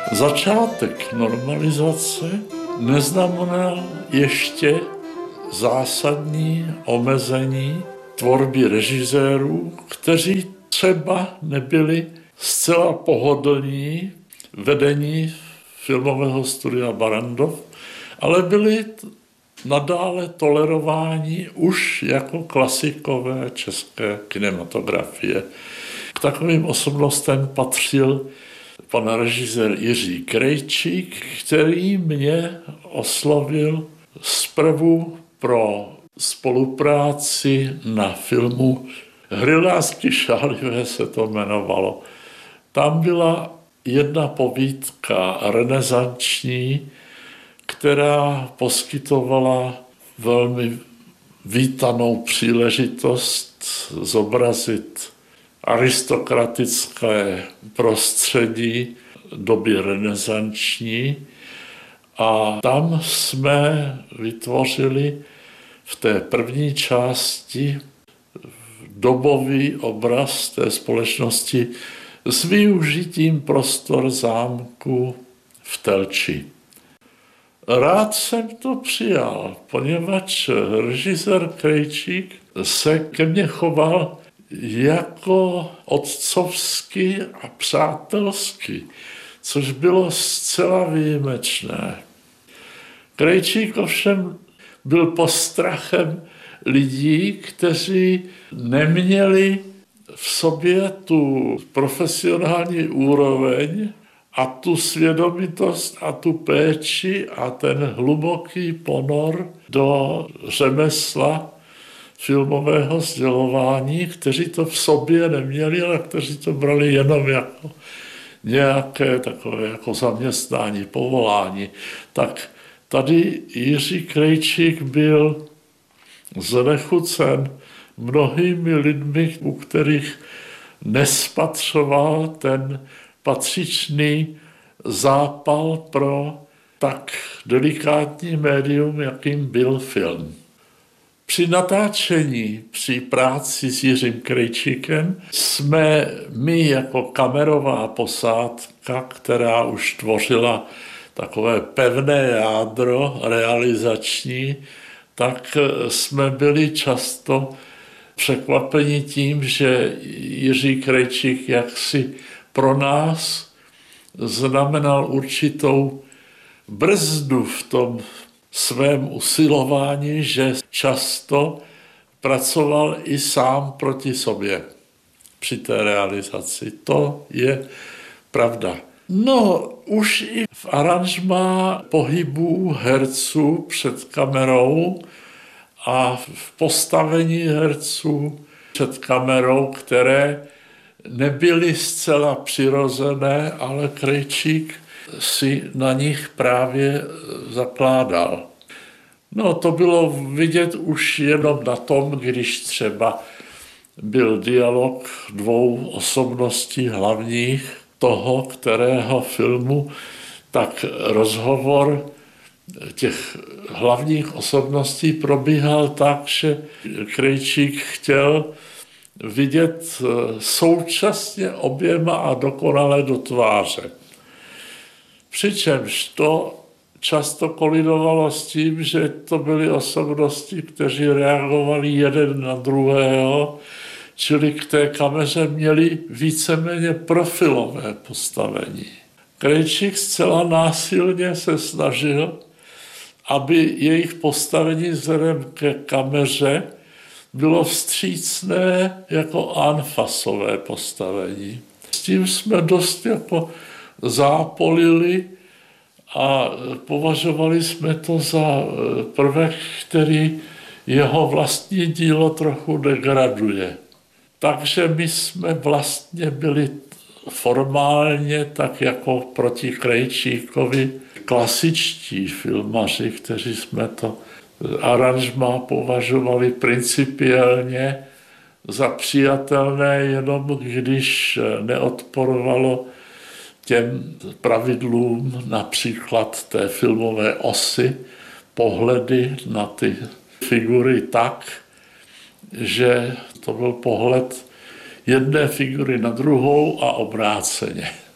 Začátek normalizace neznamenal ještě zásadní omezení tvorby režisérů, kteří třeba nebyli zcela pohodlní vedení filmového studia Barrandov, ale byli nadále tolerováni už jako klasikové české kinematografie. K takovým osobnostem patřil pan režisér Jiří Krejčík, který mě oslovil zprvu pro spolupráci na filmu Hry lásky šálivé se to jmenovalo. Tam byla jedna povídka renesanční, která poskytovala velmi vítanou příležitost zobrazit aristokratické prostředí doby renesanční a tam jsme vytvořili v té první části dobový obraz té společnosti s využitím prostor zámku v Telči. Rád jsem to přijal, poněvadž režisér Krejčík se ke mně choval jako otcovsky a přátelsky, což bylo zcela výjimečné. Krejčík ovšem byl postrachem lidí, kteří neměli v sobě tu profesionální úroveň a tu svědomitost a tu péči a ten hluboký ponor do řemesla filmového sdělování, kteří to v sobě neměli, ale kteří to brali jenom jako nějaké takové jako zaměstnání, povolání. Tak tady Jiří Krejčík byl znechucen mnohými lidmi, u kterých nespatřoval ten patřičný zápal pro tak delikátní médium, jakým byl film. Při natáčení, při práci s Jiřím Krejčíkem jsme my jako kamerová posádka, která už tvořila takové pevné jádro realizační, tak jsme byli často překvapeni tím, že Jiří Krejčík jaksi pro nás znamenal určitou brzdu v tom svém usilování, že často pracoval i sám proti sobě při té realizaci. To je pravda. No, už i v aranžmá pohybů herců před kamerou a v postavení herců před kamerou, které nebyly zcela přirozené, ale Krejčík si na nich právě zakládal. No, to bylo vidět už jenom na tom, když třeba byl dialog dvou osobností hlavních toho, kterého filmu, tak rozhovor těch hlavních osobností probíhal tak, že Krejčík chtěl vidět současně oběma a dokonale do tváře. Přičemž to často kolidovalo s tím, že to byly osobnosti, kteří reagovali jeden na druhého, čili k té kameře měli víceméně profilové postavení. Krejčík zcela násilně se snažil, aby jejich postavení vzhledem ke kameře bylo vstřícné jako anfasové postavení. S tím jsme dost jako zápolili a považovali jsme to za prvek, který jeho vlastní dílo trochu degraduje. Takže my jsme vlastně byli formálně tak jako proti Krejčíkovi klasičtí filmaři, kteří jsme to aranžmá považovali principiálně za přijatelné, jenom když neodporovalo těm pravidlům například té filmové osy, pohledy na ty figury tak, že to byl pohled jedné figury na druhou a obráceně.